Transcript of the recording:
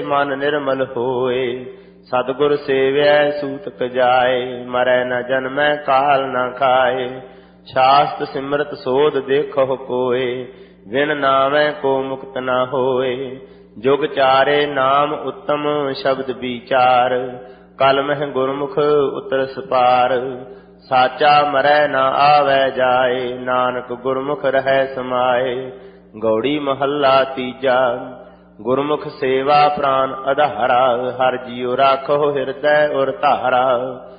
ਮਨ ਨਿਰਮਲ ਹੋਏ। ਸਤਿਗੁਰ ਸੇਵਿਐ ਸੂਤਕ ਜਾਏ, ਮਰੈ ਨ ਜਨਮੈ ਕਾਲ ਨ ਖਾਏ। ਸ਼ਾਸਤ ਸਿਮਰਤ ਸੋਧ ਦੇਖੋ ਕੋਏ, ਵਿਣ ਨਾਮੈ ਕੋ ਮੁਕਤ ਨ ਹੋਏ। ਜੁਗ ਚਾਰੇ ਨਾਮ ਉੱਤਮ ਸ਼ਬਦ ਵਿਚਾਰ, ਕਲ ਮਹਿ ਗੁਰਮੁਖ ਉਤਰਸ ਪਾਰ। ਸਾਚਾ ਮਰੈ ਨ ਆਵੈ ਜਾਏ, ਨਾਨਕ ਗੁਰਮੁਖ ਰਹੈ ਸਮਾਏ। ਗੌੜੀ ਮਹੱਲਾ ਤੀਜਾ। ਗੁਰਮੁਖ ਸੇਵਾ ਪ੍ਰਾਨ ਆਧਾਰਾ, ਹਰਿ ਜੀਉ ਰਾਖੋ ਹਿਰਦੈ ਔਰ ਧਾਰਾ।